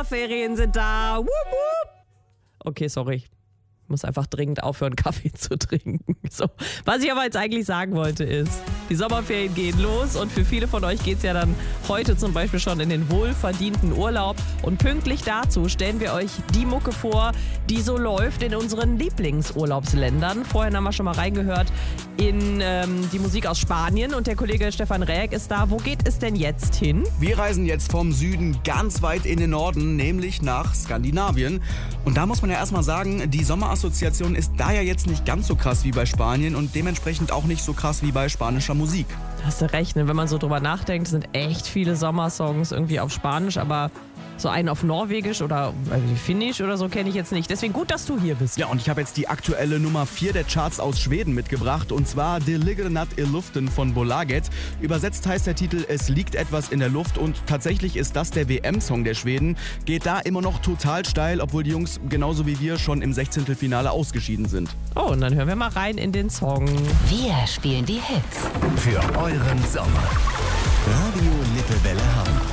Sommerferien sind da. Wupp, wupp. Okay, sorry. Ich muss einfach dringend aufhören, Kaffee zu trinken. So. Was ich aber jetzt eigentlich sagen wollte ist, die Sommerferien gehen los und für viele von euch geht es ja dann heute zum Beispiel schon in den wohlverdienten Urlaub. Und pünktlich dazu stellen wir euch die Mucke vor, die so läuft in unseren Lieblingsurlaubsländern. Vorhin haben wir schon mal reingehört in die Musik aus Spanien und der Kollege Stefan Räck ist da. Wo geht es denn jetzt hin? Wir reisen jetzt vom Süden ganz weit in den Norden, nämlich nach Skandinavien. Und da muss man ja erstmal sagen, die Sommerassoziation ist da ja jetzt nicht ganz so krass wie bei Spanien und dementsprechend auch nicht so krass wie bei spanischer Musik. Hast du recht, ne? Wenn man so drüber nachdenkt, sind echt viele Sommersongs irgendwie auf Spanisch, aber so einen auf Norwegisch oder Finnisch oder so kenne ich jetzt nicht. Deswegen gut, dass du hier bist. Ja, und ich habe jetzt die aktuelle Nummer 4 der Charts aus Schweden mitgebracht und zwar Det ligger natt i luften von Bolaget. Übersetzt heißt der Titel Es liegt etwas in der Luft und tatsächlich ist das der WM-Song der Schweden. Geht da immer noch total steil, obwohl die Jungs genauso wie wir schon im 16. Finale ausgeschieden sind. Oh, und dann hören wir mal rein in den Song. Wir spielen die Hits für euren Sommer. Radio Lippewelle Hamburg.